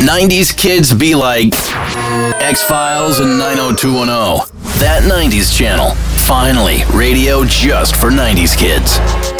90s kids be like X-Files and 90210. That 90s channel. Finally, radio just for 90s kids.